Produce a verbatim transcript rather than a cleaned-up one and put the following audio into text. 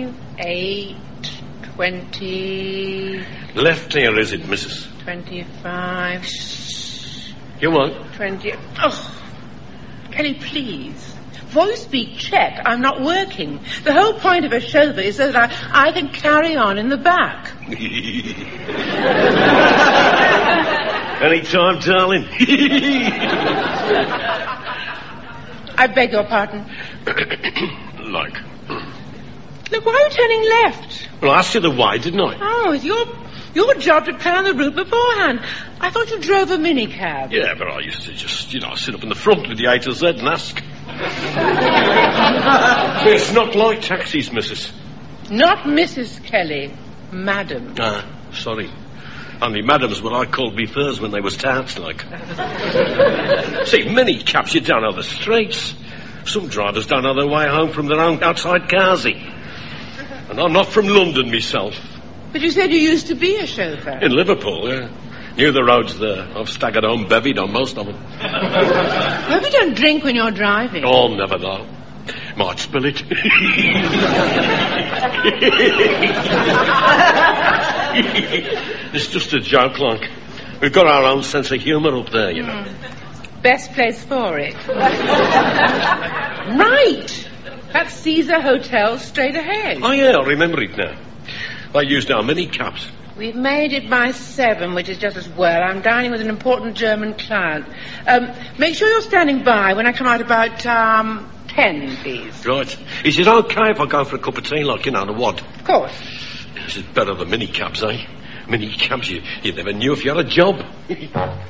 Seven, eight, twenty... Left ear, is it, missus? Twenty-five... You want? Twenty... Oh, Kelly, please. Before you speak check, I'm not working. The whole point of a chauffeur is so that I, I can carry on in the back. Any time, darling. I beg your pardon. Like? Look, why are you turning left? Well, I asked you the why, didn't I? Oh, it's your, your job to plan the route beforehand. I thought you drove a minicab. Yeah, but I used to just, you know, sit up in the front with the A to Z and ask. It's not like taxis, missus. Not Missus Kelly, Madam. Ah, sorry. Only madams what I called me first when they was tarts, like. See, many cabs you don't know the streets. Some drivers don't know their way home from their own outside carsy. And I'm not from London myself. But you said you used to be a chauffeur. In Liverpool, yeah. Knew the roads there. I've staggered home bevied on most of them. Hope you don't drink when you're driving. Oh, never though. Might spill it. It's just a joke, like. We've got our own sense of humour up there, you know. Mm. Best place for it. Right. That's Caesar Hotel straight ahead. Oh, yeah, I remember it now. They used our mini-cabs. We've made it by seven, which is just as well. I'm dining with an important German client. Um, make sure you're standing by when I come out about, um, ten, please. Right. Is it okay if I go for a cup of tea, like, you know, the wad? Of course. This is better than mini-cabs, eh? Mini-cabs, you, you never knew if you had a job.